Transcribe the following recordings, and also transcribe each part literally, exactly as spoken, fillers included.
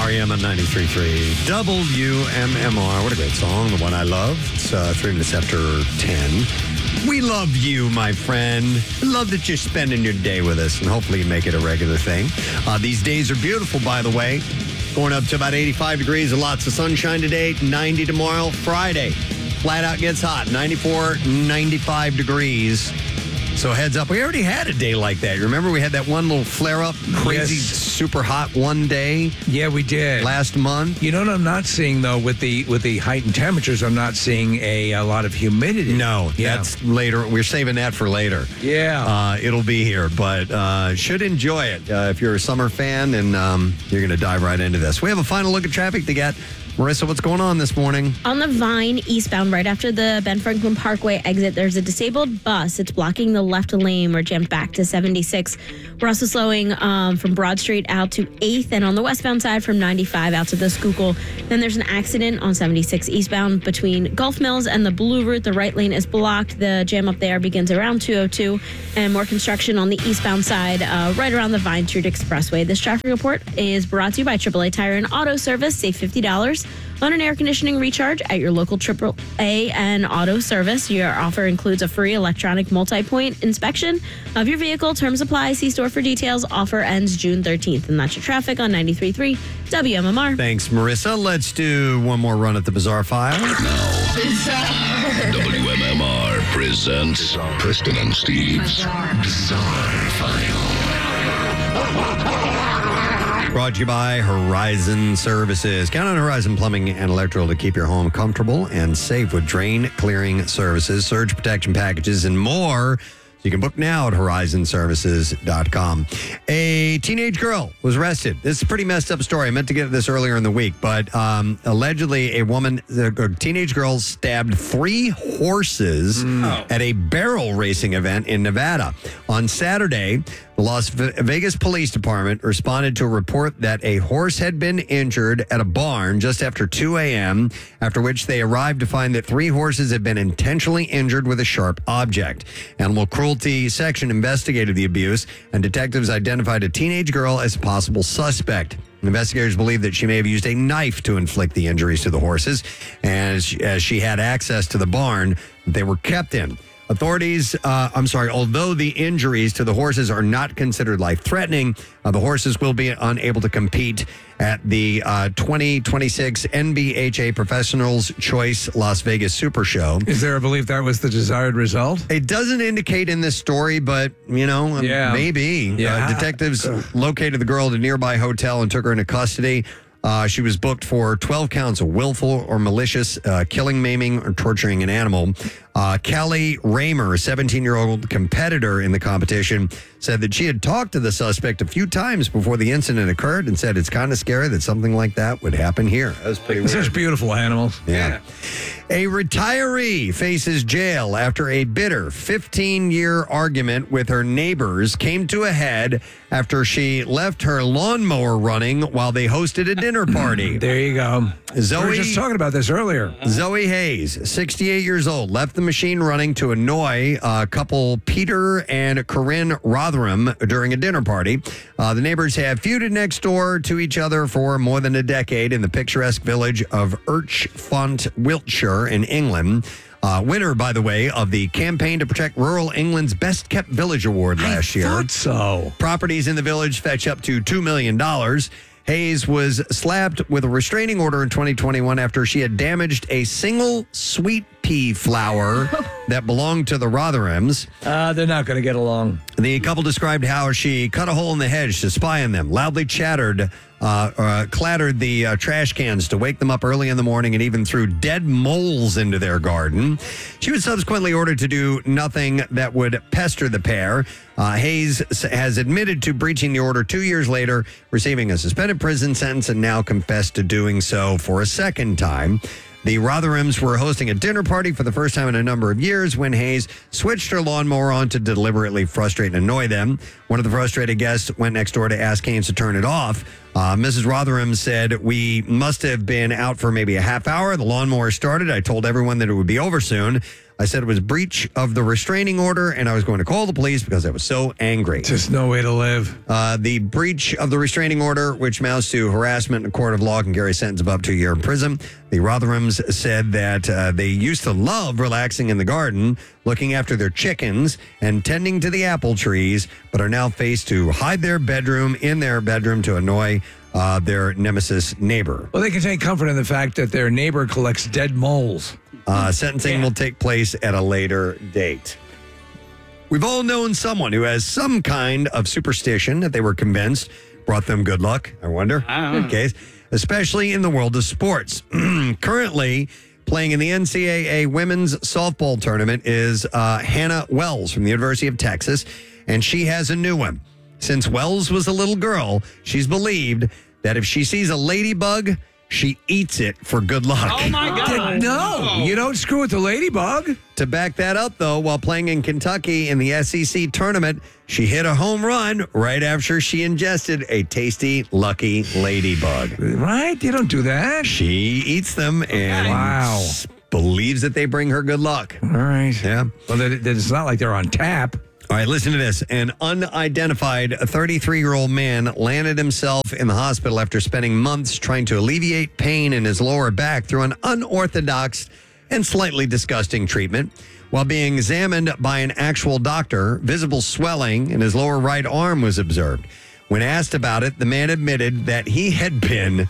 R E M on ninety-three point three W M M R. What a great song, the one I love. It's uh, three minutes after ten. We love you, my friend. Love that you're spending your day with us, and hopefully you make it a regular thing. Uh, these days are beautiful, by the way. Going up to about eighty-five degrees and lots of sunshine today. ninety tomorrow. Friday, flat out gets hot. ninety-four, ninety-five degrees. So heads up. We already had a day like that. You remember we had that one little flare-up, crazy, Yes. super hot one day Yeah, we did. last month? You know what I'm not seeing, though, with the with the heightened temperatures, I'm not seeing a, a lot of humidity. No, Yeah. that's later. We're saving that for later. Yeah. Uh, it'll be here, but uh, should enjoy it uh, if you're a summer fan, and um, you're going to dive right into this. We have a final look at traffic to get. Marissa, what's going on this morning? On the Vine eastbound, right after the Ben Franklin Parkway exit, there's a disabled bus. It's blocking the left lane. We're jammed back to seventy-six. We're also slowing um, from Broad Street out to eighth, and on the westbound side from ninety-five out to the Schuylkill. Then there's an accident on seventy-six eastbound between Gulf Mills and the Blue Route. The right lane is blocked. The jam up there begins around two oh two, and more construction on the eastbound side uh, right around the Vine Street Expressway. This traffic report is brought to you by triple A Tire and Auto Service. Save fifty dollars on an air conditioning recharge at your local triple A and Auto Service. Your offer includes a free electronic multi-point inspection of your vehicle. Terms apply. See store for details. Offer ends June thirteenth. And that's your traffic on ninety-three point three W M M R. Thanks, Marissa. Let's do one more run at the Bizarre File. W M M R presents Kristen and Steve's Bizarre File. Brought to you by Horizon Services. Count on Horizon Plumbing and Electrical to keep your home comfortable and safe with drain clearing services, surge protection packages, and more. You can book now at horizon services dot com. A teenage girl was arrested. This is a pretty messed up story. I meant to get to this earlier in the week, but um, allegedly a woman, a teenage girl stabbed three horses Mm. at a barrel racing event in Nevada. On Saturday, the Las Vegas Police Department responded to a report that a horse had been injured at a barn just after two a.m., after which they arrived to find that three horses had been intentionally injured with a sharp object. Animal Cruelty Section investigated the abuse, and detectives identified a teenage girl as a possible suspect. Investigators believe that she may have used a knife to inflict the injuries to the horses, and as she, as she had access to the barn that they were kept in. Authorities, uh, I'm sorry, although the injuries to the horses are not considered life-threatening, uh, the horses will be unable to compete at the uh, twenty twenty-six N B H A Professionals Choice Las Vegas Super Show. Is there a belief that was the desired result? It doesn't indicate in this story, but, you know, um, Yeah. maybe. Yeah. Uh, detectives located the girl at a nearby hotel and took her into custody. Uh, she was booked for twelve counts of willful or malicious uh, killing, maiming, or torturing an animal. Uh, Callie Raymer, a seventeen-year-old competitor in the competition, said that she had talked to the suspect a few times before the incident occurred and said it's kind of scary that something like that would happen here. That was pretty weird. Such beautiful animals. Yeah. A retiree faces jail after a bitter fifteen-year argument with her neighbors came to a head after she left her lawnmower running while they hosted a dinner party. There you go. Zoe- We were just talking about this earlier. Zoe Hayes, sixty-eight years old, left the machine running to annoy uh, couple Peter and Corinne Rotherham during a dinner party. Uh, the neighbors have feuded next door to each other for more than a decade in the picturesque village of Urchfont, Wiltshire in England. Uh, winner, by the way, of the Campaign to Protect Rural England's Best Kept Village Award last I year. thought so. Properties in the village fetch up to two million dollars. Hayes was slapped with a restraining order in twenty twenty-one after she had damaged a single sweet pea flower that belonged to the Rotherhams. Uh, they're not going to get along. The couple described how she cut a hole in the hedge to spy on them, loudly chattered, uh, uh, clattered the uh, trash cans to wake them up early in the morning, and even threw dead moles into their garden. She was subsequently ordered to do nothing that would pester the pair. Uh, Hayes has admitted to breaching the order two years later, receiving a suspended prison sentence, and now confessed to doing so for a second time. The Rotherhams were hosting a dinner party for the first time in a number of years when Hayes switched her lawnmower on to deliberately frustrate and annoy them. One of the frustrated guests went next door to ask Hayes to turn it off. Uh, Missus Rotherham said, we must have been out for maybe a half hour. The lawnmower started. I told everyone that it would be over soon. I said it was breach of the restraining order, and I was going to call the police because I was so angry. Just no way to live. Uh, the breach of the restraining order, which amounts to harassment in a court of law, can carry a sentence of up to a year in prison. The Rotherhams said that uh, they used to love relaxing in the garden, looking after their chickens, and tending to the apple trees, but are now faced to hide their bedroom in their bedroom to annoy uh, their nemesis neighbor. Well, they can take comfort in the fact that their neighbor collects dead moles. Uh, sentencing Yeah. will take place at a later date. We've all known someone who has some kind of superstition that they were convinced brought them good luck. I wonder. Okay. Especially in the world of sports. Currently playing in the N C double A women's softball tournament is uh, Hannah Wells from the University of Texas, and she has a new one. Since Wells was a little girl, she's believed that if she sees a ladybug, she eats it for good luck. Oh, my God. No, you don't screw with the ladybug. To back that up, though, while playing in Kentucky in the S E C tournament, she hit a home run right after she ingested a tasty, lucky ladybug. Right? You don't do that. She eats them and Wow. s- believes that they bring her good luck. All right. Yeah. Well, then then it's not like they're on tap. All right, listen to this. An unidentified thirty-three-year-old man landed himself in the hospital after spending months trying to alleviate pain in his lower back through an unorthodox and slightly disgusting treatment. While being examined by an actual doctor, visible swelling in his lower right arm was observed. When asked about it, the man admitted that he had been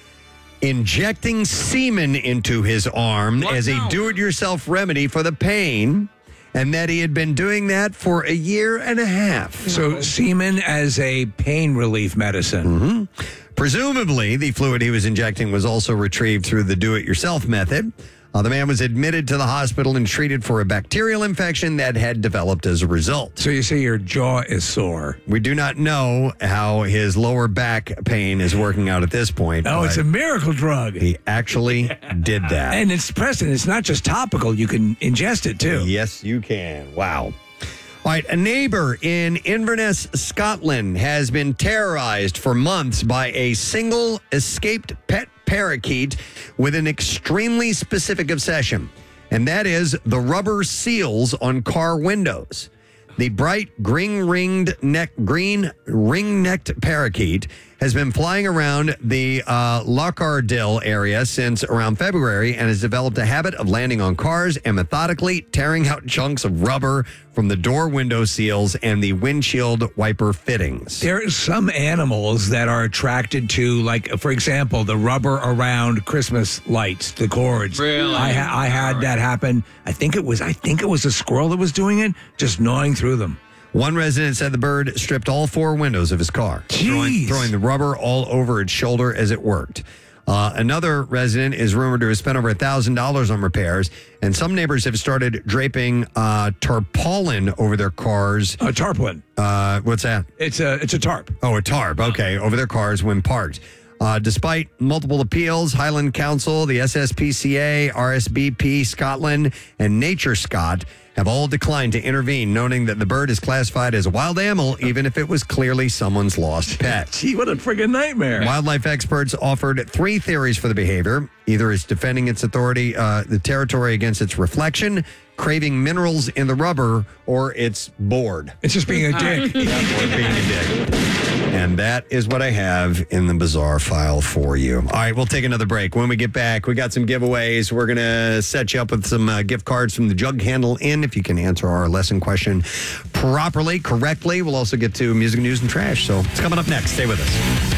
injecting semen into his arm What? as a No. do-it-yourself remedy for the pain, and that he had been doing that for a year and a half. So semen as a pain relief medicine. Presumably, the fluid he was injecting was also retrieved through the do-it-yourself method. Uh, the man was admitted to the hospital and treated for a bacterial infection that had developed as a result. So you say your jaw is sore. We do not know how his lower back pain is working out at this point. Oh, it's but a miracle drug. he actually did that. And it's Preston. It's not just topical. You can ingest it too. Yes, you can. Wow. All right, a neighbor in Inverness, Scotland has been terrorized for months by a single escaped pet parakeet with an extremely specific obsession, and that is the rubber seals on car windows. The bright green ringed neck, green ring-necked parakeet has been flying around the uh, Lochardil area since around February and has developed a habit of landing on cars and methodically tearing out chunks of rubber from the door window seals and the windshield wiper fittings. There are some animals that are attracted to, like, for example, the rubber around Christmas lights, the cords. Really? I, ha- I had that happen. I think it was. I think it was a squirrel that was doing it, just gnawing through them. One resident said the bird stripped all four windows of his car, throwing, Jeez. throwing the rubber all over its shoulder as it worked. Uh, another resident is rumored to have spent over one thousand dollars on repairs, and some neighbors have started draping uh, tarpaulin over their cars. A tarpaulin. Uh, what's that? It's a it's a tarp. Oh, a tarp. Okay, over their cars when parked. Uh, despite multiple appeals, Highland Council, the S S P C A, R S B P Scotland, and Nature Scot have all declined to intervene, noting that the bird is classified as a wild animal, even if it was clearly someone's lost pet. Gee, what a friggin' nightmare. Wildlife experts offered three theories for the behavior. Either it's defending its authority, uh, the territory against its reflection, craving minerals in the rubber, or it's bored. It's just being a dick. Or being a dick. And that is what I have in the bizarre file for you. All right, we'll take another break. When we get back, we got some giveaways. We're going to set you up with some uh, gift cards from the Jug Handle Inn if you can answer our lesson question properly, correctly. We'll also get to music, news, and trash. So it's coming up next. Stay with us.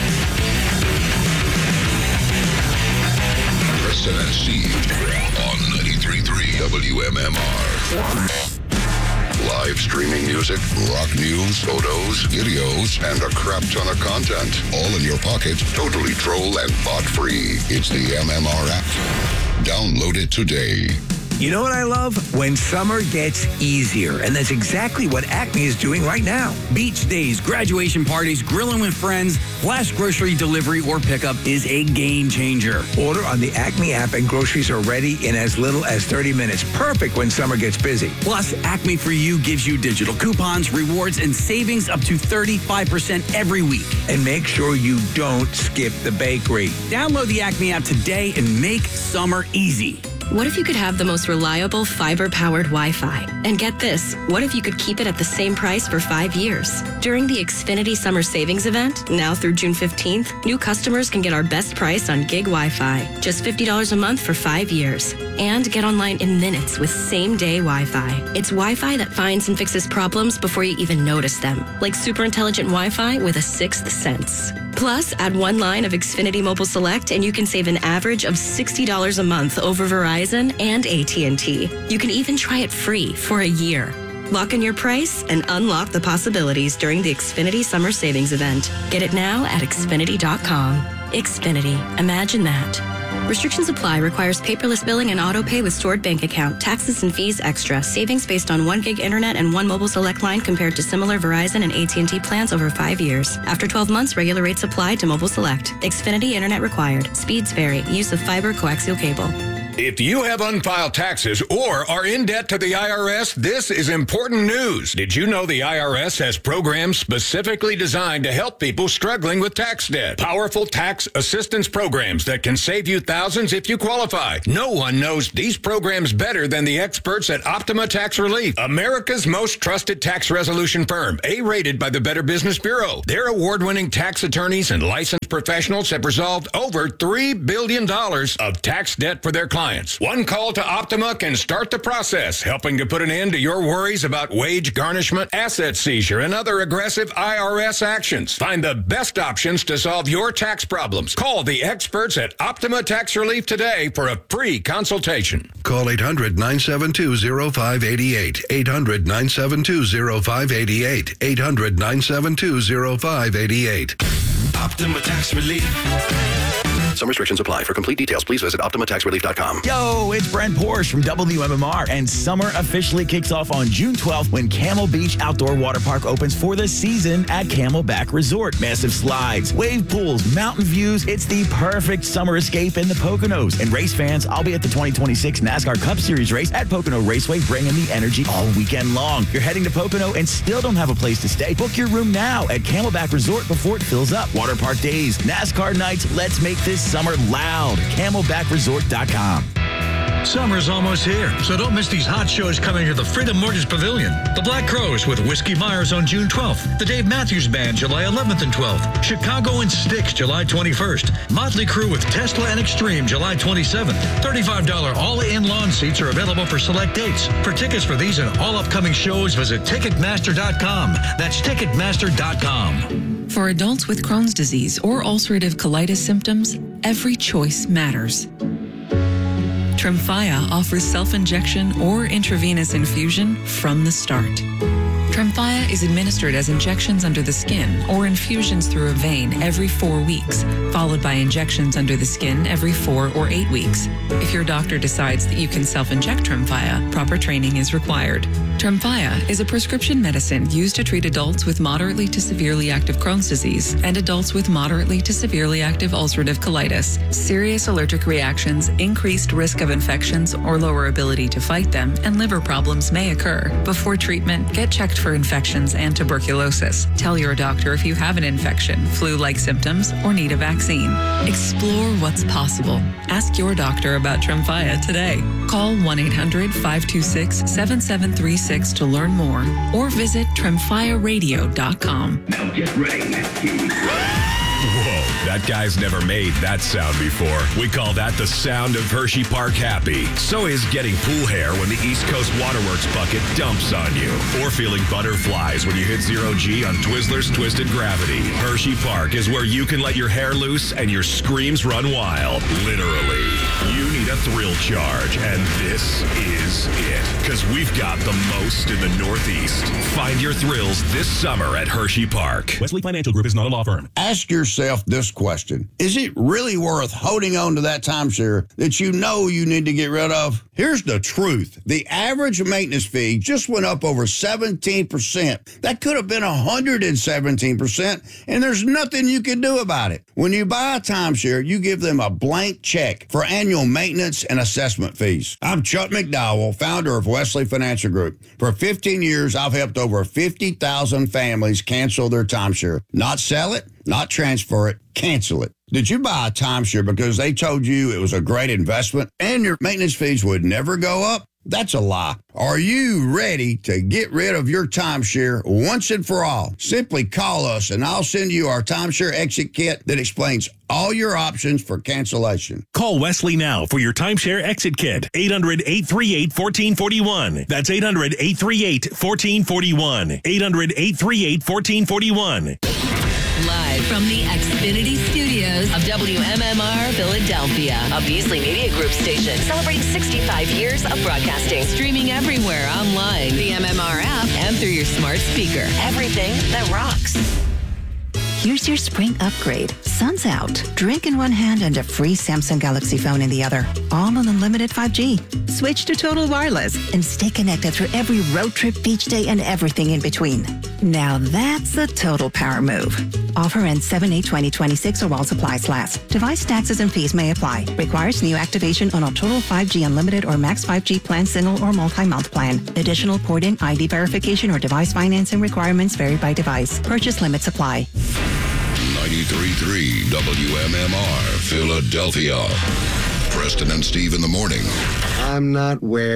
Preston and Steve on ninety-three point three W M M R. Live streaming music, rock news, photos, videos, and a crap ton of content. All in your pocket, totally troll and bot free. It's the M M R app. Download it today. You know what I love? When summer gets easier, and that's exactly what Acme is doing right now. Beach days, graduation parties, grilling with friends, flash grocery delivery or pickup is a game changer. Order on the Acme app and groceries are ready in as little as thirty minutes. Perfect when summer gets busy. Plus, Acme For You gives you digital coupons, rewards, and savings up to thirty-five percent every week. And make sure you don't skip the bakery. Download the Acme app today and make summer easy. What if you could have the most reliable fiber-powered Wi-Fi? And get this, what if you could keep it at the same price for five years? During the Xfinity Summer Savings Event, now through June fifteenth, new customers can get our best price on gig Wi-Fi, just fifty dollars a month for five years. And get online in minutes with same-day Wi-Fi. It's Wi-Fi that finds and fixes problems before you even notice them, like super intelligent Wi-Fi with a sixth sense. Plus, add one line of Xfinity Mobile Select and you can save an average of sixty dollars a month over Verizon and A T and T. You can even try it free for a year. Lock in your price and unlock the possibilities during the Xfinity Summer Savings Event. Get it now at Xfinity dot com. Xfinity. Imagine that. Restrictions apply. Requires paperless billing and auto pay with stored bank account. Taxes and fees extra. Savings based on one gig internet and one mobile select line compared to similar Verizon and A T and T plans over five years. After twelve months, regular rates apply to mobile select. Xfinity internet required. Speeds vary. Use of fiber coaxial cable. If you have unfiled taxes or are in debt to the I R S, this is important news. Did you know the I R S has programs specifically designed to help people struggling with tax debt? Powerful tax assistance programs that can save you thousands if you qualify. No one knows these programs better than the experts at Optima Tax Relief, America's most trusted tax resolution firm, A-rated by the Better Business Bureau. Their award-winning tax attorneys and licensed professionals have resolved over three billion dollars of tax debt for their clients. One call to Optima can start the process, helping to put an end to your worries about wage garnishment, asset seizure, and other aggressive I R S actions. Find the best options to solve your tax problems. Call the experts at Optima Tax Relief today for a free consultation. Call eight hundred, nine seven two, oh five eight eight. eight hundred, nine seven two, oh five eight eight. eight hundred, nine seven two, oh five eight eight. Optima Tax Relief. Some restrictions apply. For complete details, please visit Optima Tax Relief dot com. Yo, it's Brent Porsche from W M M R, and summer officially kicks off on June twelfth when Camel Beach Outdoor Water Park opens for the season at Camelback Resort. Massive slides, wave pools, mountain views. It's the perfect summer escape in the Poconos. And race fans, I'll be at the twenty twenty-six NASCAR Cup Series race at Pocono Raceway, bringing the energy all weekend long. You're heading to Pocono and still don't have a place to stay? Book your room now at Camelback Resort before it fills up. Water park days, NASCAR nights. Let's make this summer loud. Camelback Resort dot com. Summer's almost here, so don't miss these hot shows coming to the Freedom Mortgage Pavilion. The Black Crowes with Whiskey Myers on June twelfth. The Dave Matthews Band July eleventh and twelfth. Chicago and Styx July twenty-first. Motley Crue with Tesla and Extreme July twenty-seventh. thirty-five dollars all-in lawn seats are available for select dates. For tickets for these and all upcoming shows, visit Ticketmaster dot com. That's Ticketmaster dot com. For adults with Crohn's disease or ulcerative colitis symptoms, every choice matters. Tremfya offers self-injection or intravenous infusion from the start. Tremfya is administered as injections under the skin or infusions through a vein every four weeks, followed by injections under the skin every four or eight weeks. If your doctor decides that you can self-inject Tremfya, proper training is required. Tremfya is a prescription medicine used to treat adults with moderately to severely active Crohn's disease and adults with moderately to severely active ulcerative colitis. Serious allergic reactions, increased risk of infections or lower ability to fight them, and liver problems may occur. Before treatment, get checked for infections and tuberculosis. Tell your doctor if you have an infection, flu-like symptoms, or need a vaccine. Explore what's possible. Ask your doctor about Tremfya today. Call one eight hundred, five two six, seven seven three six to learn more or visit Tremfya Radio dot com. Now get ready. Whoa, that guy's never made that sound before. We call that the sound of Hershey Park happy. So is getting pool hair when the East Coast Waterworks bucket dumps on you. Or feeling butterflies when you hit zero G on Twizzlers Twisted Gravity. Hershey Park is where you can let your hair loose and your screams run wild. Literally. You need a thrill charge, and this is it. Because we've got the most in the Northeast. Find your thrills this summer at Hershey Park. Wesley Financial Group is not a law firm. Ask yourself this this question. Is it really worth holding on to that timeshare that you know you need to get rid of? Here's the truth. The average maintenance fee just went up over seventeen percent. That could have been one hundred seventeen percent, and there's nothing you can do about it. When you buy a timeshare, you give them a blank check for annual maintenance and assessment fees. I'm Chuck McDowell, founder of Wesley Financial Group. For fifteen years, I've helped over fifty thousand families cancel their timeshare. Not sell it, not transfer it, cancel it. Did you buy a timeshare because they told you it was a great investment and your maintenance fees would never go up? That's a lie. Are you ready to get rid of your timeshare once and for all? Simply call us and I'll send you our timeshare exit kit that explains all your options for cancellation. Call Wesley now for your timeshare exit kit. eight hundred, eight three eight, one four four one. That's eight hundred, eight three eight, one four four one. eight hundred, eight three eight, one four four one. Live from the Xfinity Studios of W M M R Philadelphia, a Beasley Media Group station celebrating sixty-five years of broadcasting. Streaming everywhere online, the M M R app, and through your smart speaker. Everything that rocks. Here's your spring upgrade. Sun's out. Drink in one hand and a free Samsung Galaxy phone in the other. All on unlimited five G. Switch to Total Wireless and stay connected through every road trip, beach day, and everything in between. Now that's a total power move. Offer ends seven eight twenty twenty-six or while supplies last. Device taxes and fees may apply. Requires new activation on a Total five G Unlimited or Max five G plan, single or multi-month plan. Additional port-in I D verification or device financing requirements vary by device. Purchase limits apply. ninety-three point three W M M R Philadelphia. Preston and Steve in the morning. I'm not where